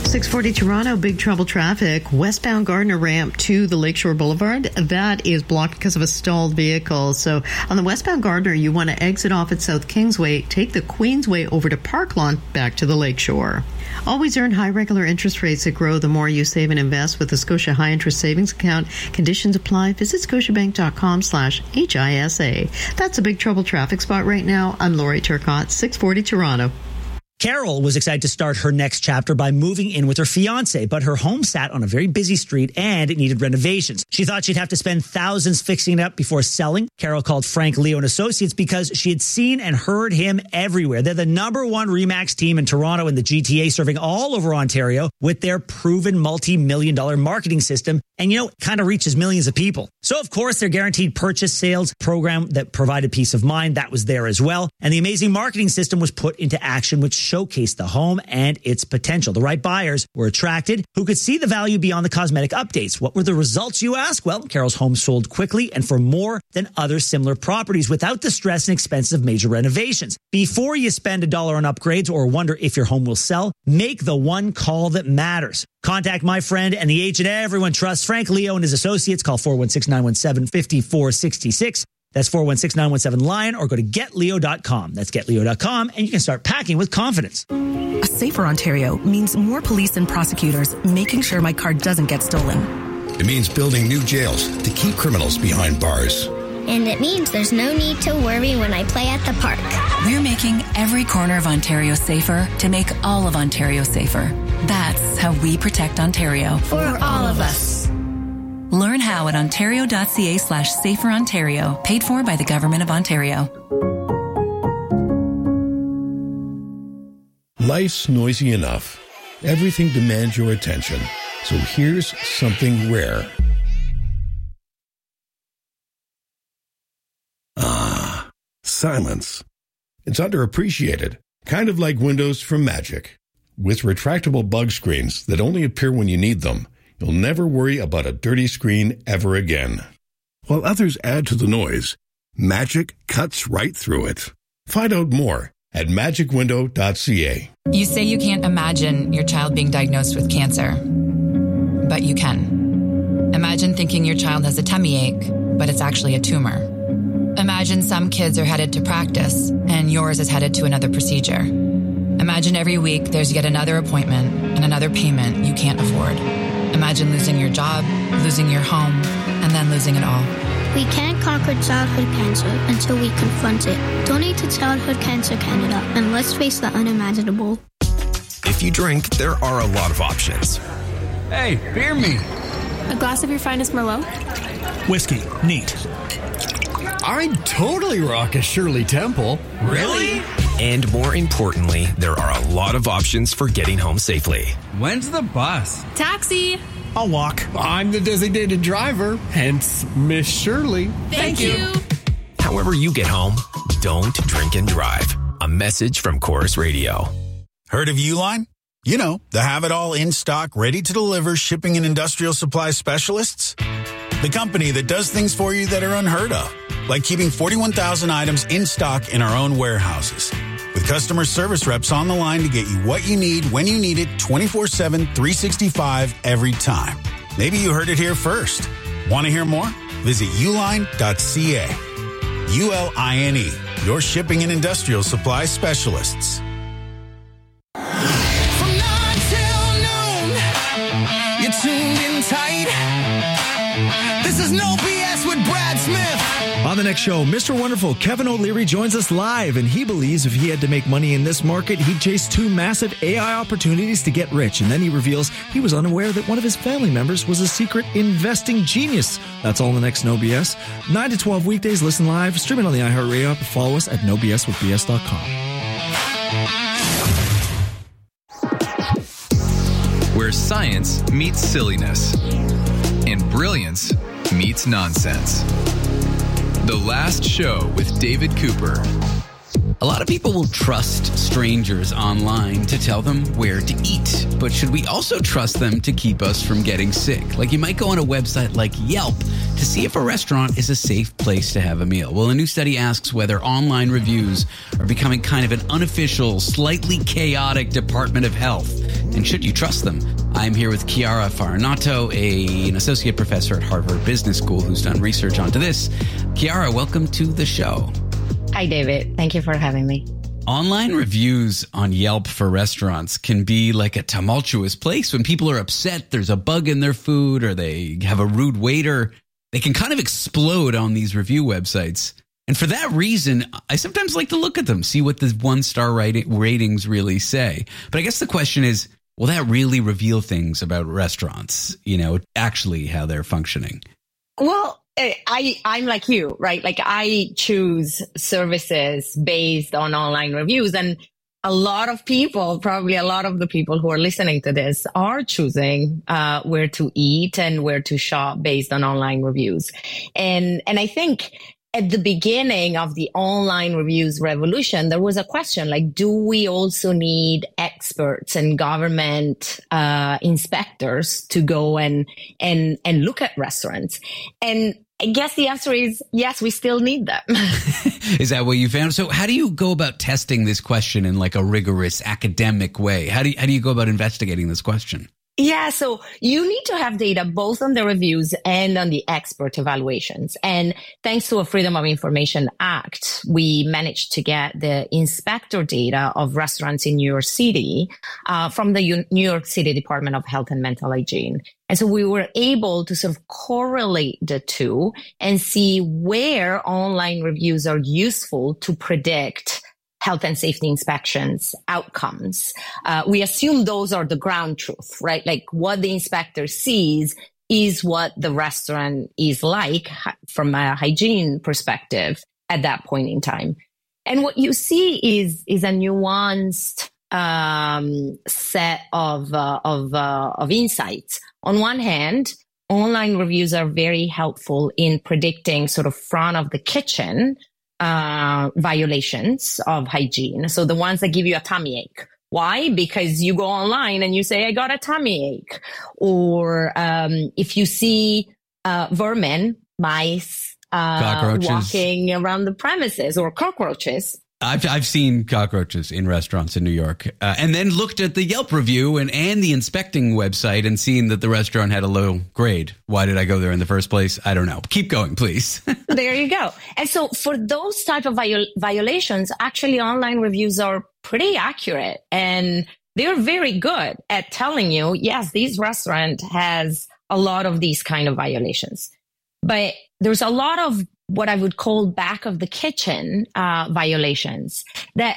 640 Toronto, big trouble traffic. Westbound Gardner ramp to the Lakeshore Boulevard. That is blocked because of a stalled vehicle. So on the westbound Gardner, you want to exit off at South Kingsway, take the Queensway over to Park Lawn, back to the Lakeshore. Always earn high regular interest rates that grow the more you save and invest with the Scotia High Interest Savings Account. Conditions apply. Visit scotiabank.com/HISA. That's a big trouble traffic spot right now. I'm Lori Turcotte, 640 Toronto. Carol was excited to start her next chapter by moving in with her fiancé, but her home sat on a very busy street and it needed renovations. She thought she'd have to spend thousands fixing it up before selling. Carol called Frank Leo and Associates because she had seen and heard him everywhere. They're the #1 RE/MAX team in Toronto and the GTA, serving all over Ontario with their proven multi-million-dollar marketing system. And, it kind of reaches millions of people. So, of course, their guaranteed purchase sales program that provided peace of mind, that was there as well. And the amazing marketing system was put into action, which showcased the home and its potential. The right buyers were attracted who could see the value beyond the cosmetic updates. What were the results, you ask? Well, Carol's home sold quickly and for more than other similar properties without the stress and expense of major renovations. Before you spend $1 on upgrades or wonder if your home will sell, make the one call that matters. Contact my friend and the agent everyone trusts, Frank Leo and his associates. Call 416-917-5466. That's 416-917-LION, or go to getleo.com. That's getleo.com, and you can start packing with confidence. A safer Ontario means more police and prosecutors making sure my car doesn't get stolen. It means building new jails to keep criminals behind bars. And it means there's no need to worry when I play at the park. We're making every corner of Ontario safer to make all of Ontario safer. That's how we protect Ontario. For all of us. Learn how at ontario.ca/saferontario, paid for by the Government of Ontario. Life's noisy enough. Everything demands your attention. So here's something rare. Silence. It's underappreciated, kind of like windows from Magic. With retractable bug screens that only appear when you need them, you'll never worry about a dirty screen ever again. While others add to the noise, Magic cuts right through it. Find out more at magicwindow.ca. You say you can't imagine your child being diagnosed with cancer, but you can. Imagine thinking your child has a tummy ache, but it's actually a tumor. Imagine some kids are headed to practice and yours is headed to another procedure. Imagine every week there's yet another appointment and another payment you can't afford. Imagine losing your job, losing your home, and then losing it all. We can't conquer childhood cancer until we confront it. Donate to Childhood Cancer Canada and let's face the unimaginable. If you drink, there are a lot of options. Hey, beer me. A glass of your finest Merlot? Whiskey. Neat. I'd totally rock a Shirley Temple. Really? And more importantly, there are a lot of options for getting home safely. When's the bus? Taxi. I'll walk. I'm the designated driver, hence Miss Shirley. Thank you. However you get home, don't drink and drive. A message from Chorus Radio. Heard of Uline? You know, the have-it-all in-stock, ready-to-deliver shipping and industrial supply specialists. The company that does things for you that are unheard of, like keeping 41,000 items in stock in our own warehouses. With customer service reps on the line to get you what you need, when you need it, 24/7, 365, every time. Maybe you heard it here first. Want to hear more? Visit uline.ca. ULINE, your shipping and industrial supply specialists. From 9 till noon, you're tuned in tight. This is No BS with Brad Smith. On the next show, Mr. Wonderful Kevin O'Leary joins us live, and he believes if he had to make money in this market, he'd chase 2 massive AI opportunities to get rich. And then he reveals he was unaware that one of his family members was a secret investing genius. That's all in the next No BS. 9 to 12 weekdays, listen live, stream it on the iHeartRadio app, follow us at nobswithbs.com. Where science meets silliness and brilliance meets nonsense. The Last Show with David Cooper. A lot of people will trust strangers online to tell them where to eat. But should we also trust them to keep us from getting sick? Like, you might go on a website like Yelp to see if a restaurant is a safe place to have a meal. Well, a new study asks whether online reviews are becoming kind of an unofficial, slightly chaotic Department of Health. and should you trust them? I'm here with Chiara Farinato, an associate professor at Harvard Business School who's done research onto this. Chiara, welcome to the show. Hi, David. Thank you for having me. Online reviews on Yelp for restaurants can be like a tumultuous place. When people are upset, there's a bug in their food, or they have a rude waiter, they can kind of explode on these review websites. And for that reason, I sometimes like to look at them, see what the one-star ratings really say. But I guess the question is, will that really reveal things about restaurants, actually how they're functioning? Well, I'm like you, right? Like I choose services based on online reviews, and a lot of people, probably a lot of the people who are listening to this, are choosing where to eat and where to shop based on online reviews. And I think at the beginning of the online reviews revolution, there was a question like, do we also need experts and government inspectors to go and look at restaurants? And I guess the answer is yes, we still need them. Is that what you found? So how do you go about testing this question in like a rigorous academic way? How do you go about investigating this question? Yeah, so you need to have data both on the reviews and on the expert evaluations. And thanks to a Freedom of Information Act, we managed to get the inspector data of restaurants in New York City from the New York City Department of Health and Mental Hygiene. And so we were able to sort of correlate the two and see where online reviews are useful to predict health and safety inspections outcomes. We assume those are the ground truth, right? Like what the inspector sees is what the restaurant is like from a hygiene perspective at that point in time. And what you see is a nuanced set of insights. On one hand, online reviews are very helpful in predicting sort of front of the kitchen violations of hygiene. So the ones that give you a tummy ache. Why? Because you go online and you say, I got a tummy ache. Or if you see vermin, mice walking around the premises, or cockroaches. I've seen cockroaches in restaurants in New York, and then looked at the Yelp review and the inspecting website and seen that the restaurant had a low grade. Why did I go there in the first place? I don't know. Keep going, please. There you go. And so for those type of violations, actually online reviews are pretty accurate, and they're very good at telling you, yes, this restaurant has a lot of these kind of violations. But there's a lot of what I would call back of the kitchen violations that,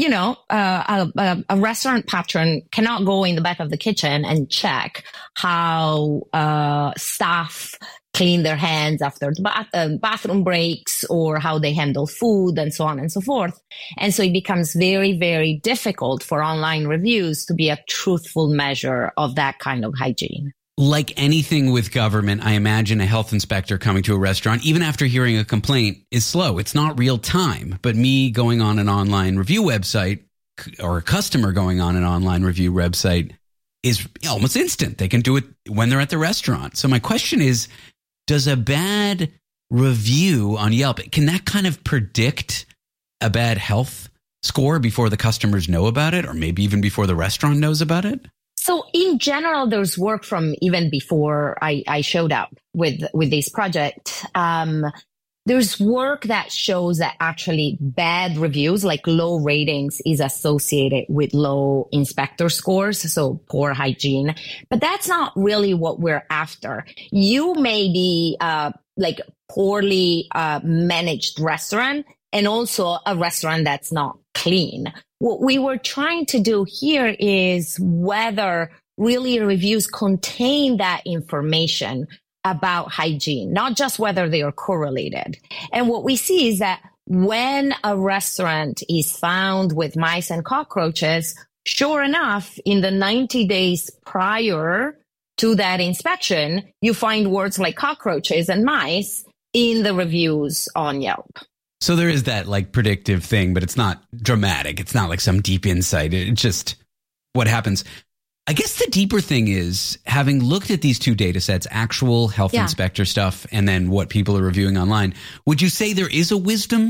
a restaurant patron cannot go in the back of the kitchen and check how staff clean their hands after the bathroom breaks, or how they handle food, and so on and so forth. And so it becomes very, very difficult for online reviews to be a truthful measure of that kind of hygiene. Like anything with government, I imagine a health inspector coming to a restaurant, even after hearing a complaint, is slow. It's not real time. But me going on an online review website, or a customer going on an online review website, is almost instant. They can do it when they're at the restaurant. So my question is, does a bad review on Yelp, can that kind of predict a bad health score before the customers know about it, or maybe even before the restaurant knows about it? So in general, there's work from even before I showed up with this project. There's work that shows that actually bad reviews, like low ratings, is associated with low inspector scores, so poor hygiene. But that's not really what we're after. You may be like poorly managed restaurant, and also a restaurant that's not clean. What we were trying to do here is whether really reviews contain that information about hygiene, not just whether they are correlated. And what we see is that when a restaurant is found with mice and cockroaches, sure enough, in the 90 days prior to that inspection, you find words like cockroaches and mice in the reviews on Yelp. So there is that like predictive thing, but it's not dramatic. It's not like some deep insight. It's just what happens. I guess the deeper thing is, having looked at these two data sets, actual health inspector stuff, and then what people are reviewing online, would you say there is a wisdom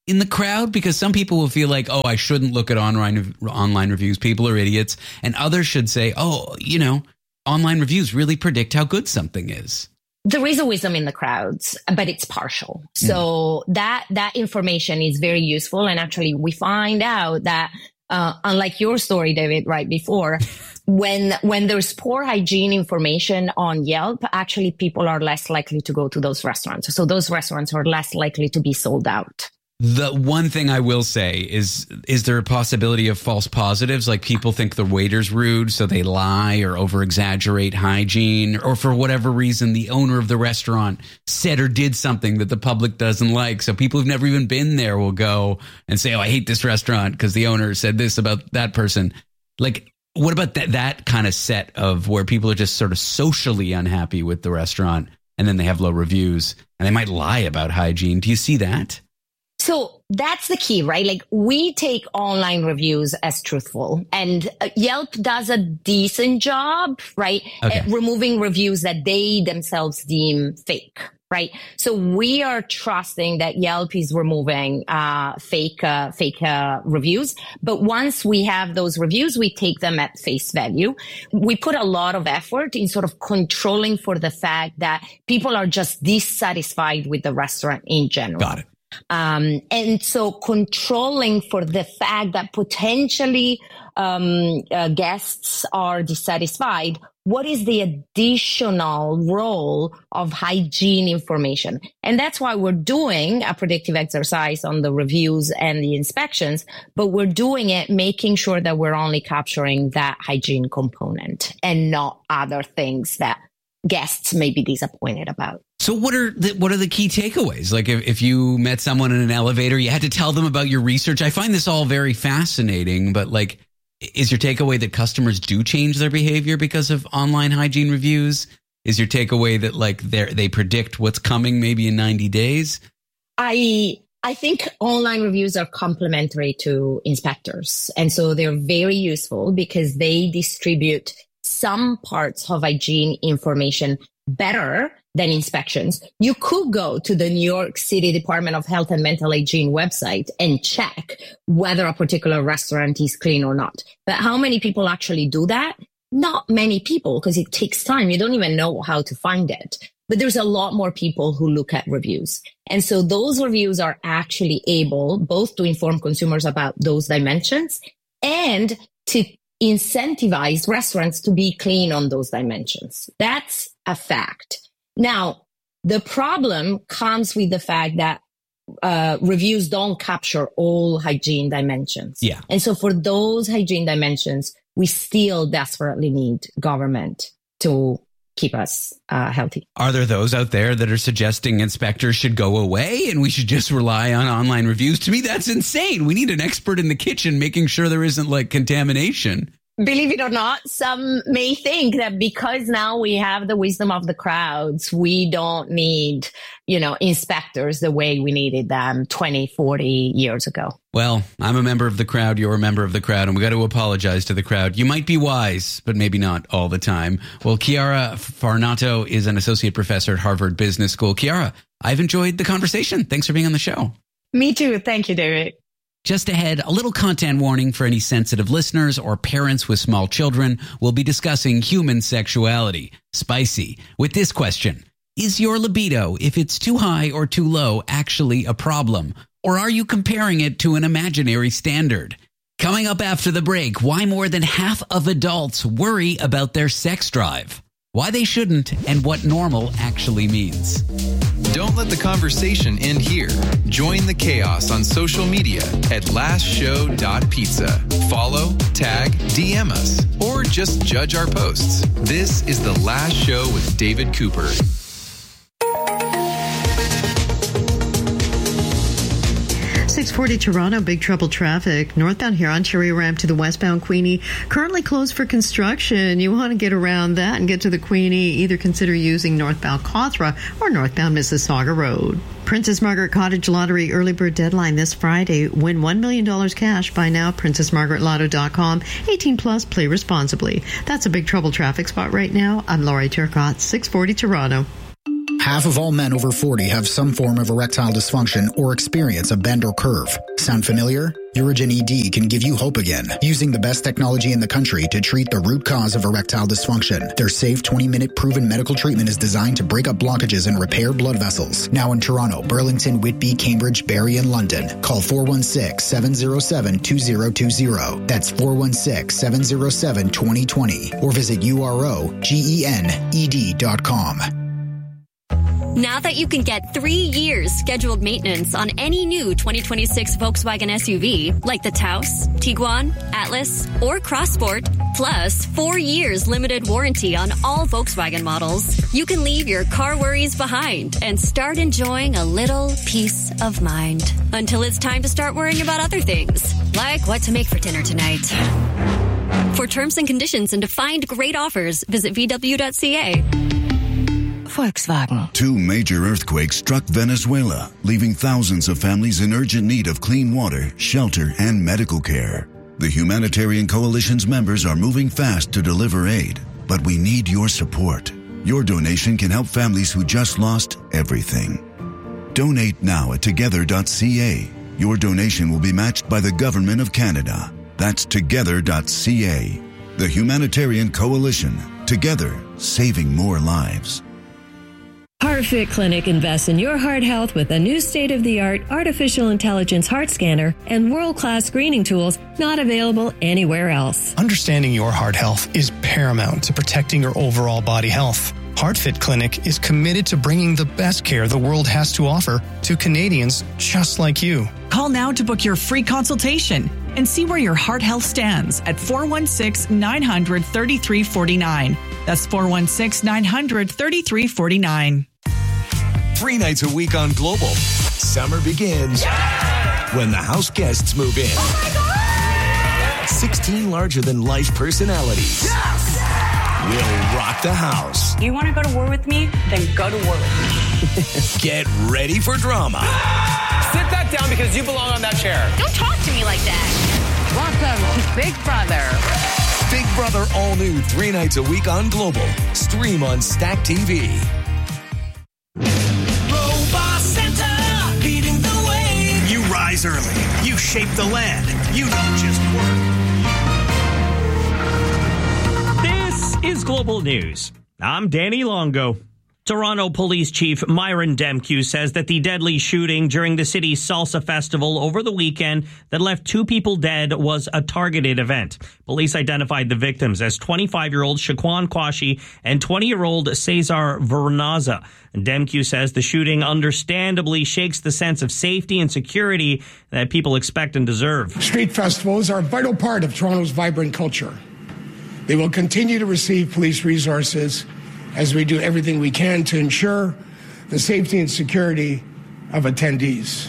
in the crowd? Because some people will feel like, oh, I shouldn't look at online reviews. People are idiots. And others should say, oh, online reviews really predict how good something is. There is a wisdom in the crowds, but it's partial. So that information is very useful. And actually, we find out that unlike your story, David, right before, when there's poor hygiene information on Yelp, actually people are less likely to go to those restaurants. So those restaurants are less likely to be sold out. The one thing I will say is there a possibility of false positives? Like people think the waiter's rude, so they lie or over-exaggerate hygiene, or for whatever reason, the owner of the restaurant said or did something that the public doesn't like. So people who've never even been there will go and say, oh, I hate this restaurant because the owner said this about that person. Like, what about that kind of set of where people are just sort of socially unhappy with the restaurant and then they have low reviews and they might lie about hygiene? Do you see that? So that's the key, right? Like we take online reviews as truthful, and Yelp does a decent job, right? Okay. At removing reviews that they themselves deem fake, right? So we are trusting that Yelp is removing fake reviews. But once we have those reviews, we take them at face value. We put a lot of effort in sort of controlling for the fact that people are just dissatisfied with the restaurant in general. Got it. And so controlling for the fact that potentially guests are dissatisfied, what is the additional role of hygiene information? And that's why we're doing a predictive exercise on the reviews and the inspections, but we're doing it making sure that we're only capturing that hygiene component and not other things that guests may be disappointed about. So what are the key takeaways? Like if you met someone in an elevator, you had to tell them about your research. I find this all very fascinating, but like, is your takeaway that customers do change their behavior because of online hygiene reviews? Is your takeaway that like they predict what's coming maybe in 90 days? I think online reviews are complementary to inspectors. And so they're very useful because they distribute some parts of hygiene information better than inspections. You could go to the New York City Department of Health and Mental Hygiene website and check whether a particular restaurant is clean or not. But how many people actually do that? Not many people, because it takes time. You don't even know how to find it. But there's a lot more people who look at reviews. And so those reviews are actually able both to inform consumers about those dimensions and to incentivize restaurants to be clean on those dimensions. That's a fact. Now, the problem comes with the fact that reviews don't capture all hygiene dimensions. Yeah. And so for those hygiene dimensions, we still desperately need government to keep us healthy. Are there those out there that are suggesting inspectors should go away and we should just rely on online reviews? To me, that's insane. We need an expert in the kitchen making sure there isn't like contamination. Believe it or not, some may think that because now we have the wisdom of the crowds, we don't need, inspectors the way we needed them 20, 40 years ago. Well, I'm a member of the crowd. You're a member of the crowd, and we got to apologize to the crowd. You might be wise, but maybe not all the time. Well, Chiara Farnato is an associate professor at Harvard Business School. Chiara, I've enjoyed the conversation. Thanks for being on the show. Me too. Thank you, David. Just ahead, a little content warning for any sensitive listeners or parents with small children. We'll be discussing human sexuality. Spicy. With this question: is your libido, if it's too high or too low, actually a problem? Or are you comparing it to an imaginary standard? Coming up after the break, why more than half of adults worry about their sex drive, why they shouldn't, and what normal actually means. Don't let the conversation end here. Join the chaos on social media at lastshow.pizza. Follow, tag, DM us, or just judge our posts. This is The Last Show with David Cooper. 640 Toronto, big trouble traffic. Northbound here, Ontario ramp to the westbound Queenie, currently closed for construction. You want to get around that and get to the Queenie, either consider using northbound Cawthra or northbound Mississauga Road. Princess Margaret Cottage Lottery early bird deadline this Friday. Win $1 million cash. Buy now, princessmargaretlotto.com. 18 plus, play responsibly. That's a big trouble traffic spot right now. I'm Laurie Turcott, 640 Toronto. half of all men over 40 have some form of erectile dysfunction or experience a bend or curve. Sound familiar? Urigen ED can give you hope again, using the best technology in the country to treat the root cause of erectile dysfunction. Their safe 20-minute proven medical treatment is designed to break up blockages and repair blood vessels. Now in Toronto, Burlington, Whitby, Cambridge, Barrie, and London. Call 416-707-2020. That's 416-707-2020. Or visit UROGENED.com. Now that you can get 3 years scheduled maintenance on any new 2026 Volkswagen SUV, like the Taos, Tiguan, Atlas, or Crossport, plus 4 years limited warranty on all Volkswagen models, you can leave your car worries behind and start enjoying a little peace of mind. Until it's time to start worrying about other things, like what to make for dinner tonight. For terms and conditions and to find great offers, visit VW.ca. Volkswagen. 2 major earthquakes struck Venezuela, leaving thousands of families in urgent need of clean water, shelter, and medical care. The humanitarian coalition's members are moving fast to deliver aid, but we need your support. Your donation can help families who just lost everything. Donate now at together.ca. Your donation will be matched by the Government of Canada. That's together.ca. The Humanitarian Coalition. Together, saving more lives. HeartFit Clinic invests in your heart health with a new state-of-the-art artificial intelligence heart scanner and world-class screening tools not available anywhere else. Understanding your heart health is paramount to protecting your overall body health. HeartFit Clinic is committed to bringing the best care the world has to offer to Canadians just like you. Call now to book your free consultation and see where your heart health stands at 416-900-3349. That's 416-900-3349. 3 nights a week on Global. Summer begins when the house guests move in. Oh my God! 16 larger-than-life personalities will rock the house. You want to go to war with me? Then go to war with me. Get ready for drama. Sit that down because you belong on that chair. Don't talk to me like that. Welcome to Big Brother. Big Brother all new 3 nights a week on Global. Stream on Stack TV. Robot Center, leading the way. You rise early. You shape the land. You don't just work. This is Global News. I'm Danny Longo. Toronto Police Chief Myron Demkiw says that the deadly shooting during the city's Salsa Festival over the weekend that left 2 people dead was a targeted event. Police identified the victims as 25-year-old Shaquan Kwashi and 20-year-old Cesar Vernaza. Demkiw says the shooting understandably shakes the sense of safety and security that people expect and deserve. Street festivals are a vital part of Toronto's vibrant culture. They will continue to receive police resources as we do everything we can to ensure the safety and security of attendees.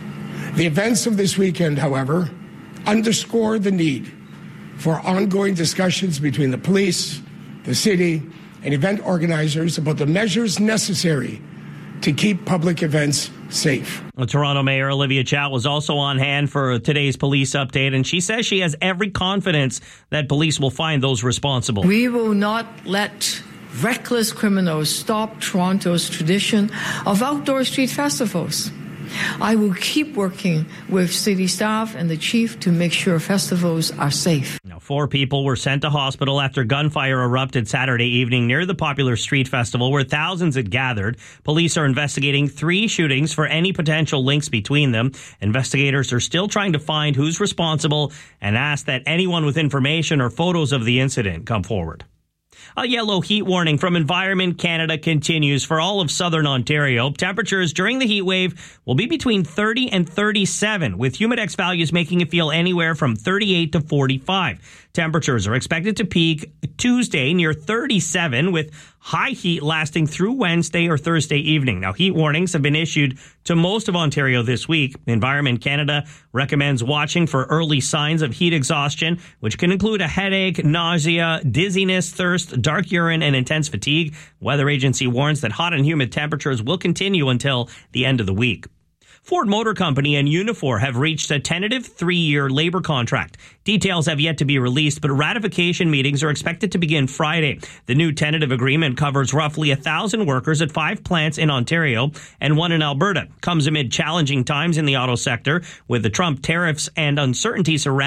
The events of this weekend, however, underscore the need for ongoing discussions between the police, the city, and event organizers about the measures necessary to keep public events safe. Toronto Mayor Olivia Chow was also on hand for today's police update, and she says she has every confidence that police will find those responsible. We will not let reckless criminals stop Toronto's tradition of outdoor street festivals. I will keep working with city staff and the chief to make sure festivals are safe. Now, 4 people were sent to hospital after gunfire erupted Saturday evening near the popular street festival where thousands had gathered. Police are investigating 3 shootings for any potential links between them. Investigators are still trying to find who's responsible and ask that anyone with information or photos of the incident come forward. A yellow heat warning from Environment Canada continues for all of southern Ontario. Temperatures during the heat wave will be between 30 and 37, with Humidex values making it feel anywhere from 38 to 45. Temperatures are expected to peak Tuesday near 37, with high heat lasting through Wednesday or Thursday evening. Now, heat warnings have been issued to most of Ontario this week. Environment Canada recommends watching for early signs of heat exhaustion, which can include a headache, nausea, dizziness, thirst, dark urine, and intense fatigue. Weather agency warns that hot and humid temperatures will continue until the end of the week. Ford Motor Company and Unifor have reached a tentative 3-year labor contract. Details have yet to be released, but ratification meetings are expected to begin Friday. The new tentative agreement covers roughly 1,000 workers at 5 plants in Ontario and 1 in Alberta. Comes amid challenging times in the auto sector with the Trump tariffs and uncertainty surrounding